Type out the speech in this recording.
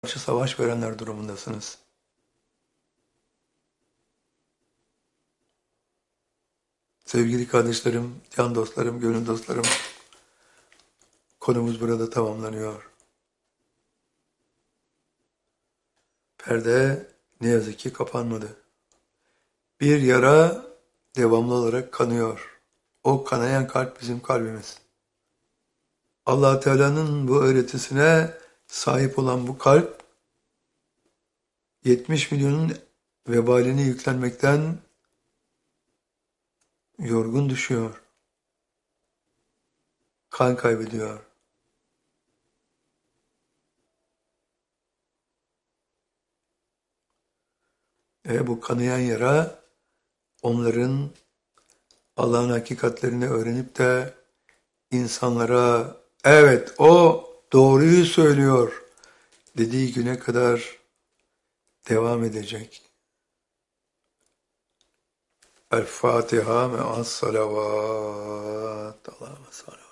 karşı savaş verenler durumundasınız. Sevgili kardeşlerim, can dostlarım, gönül dostlarım, konumuz burada tamamlanıyor. Perde ne yazık ki kapanmadı. Bir yara devamlı olarak kanıyor. O kanayan kalp bizim kalbimiz. Allah Teala'nın bu öğretisine sahip olan bu kalp 70 milyonun vebalini yüklenmekten yorgun düşüyor. Kan kaybediyor. Bu kanayan yara onların Allah'ın hakikatlerini öğrenip de insanlara evet o doğruyu söylüyor dediği güne kadar devam edecek. El Fatiha me'as salavat. Allah'a salli.